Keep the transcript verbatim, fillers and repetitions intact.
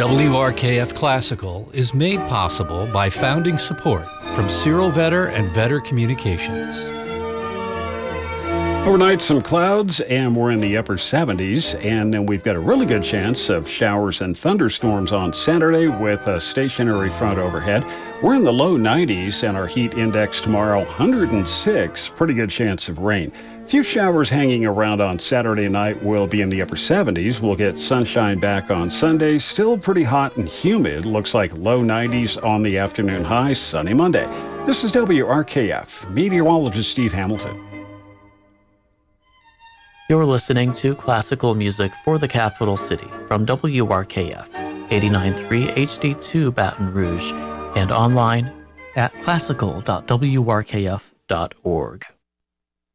W R K F Classical is made possible by founding support from Cyril Vetter and Vetter Communications. Overnight, some clouds, and we're in the upper seventies, and then we've got a really good chance of showers and thunderstorms on Saturday with a stationary front overhead. We're in the low nineties, and our heat index tomorrow, one hundred six. Pretty good chance of rain. A few showers hanging around on Saturday night. Will be in the upper seventies. We'll get sunshine back on Sunday. Still pretty hot and humid. Looks like low nineties on the afternoon high. Sunny Monday. This is W R K F. Meteorologist Steve Hamilton. You're listening to classical music for the capital city from W R K F, eighty-nine point three H D two Baton Rouge, and online at classical dot w r k f dot org.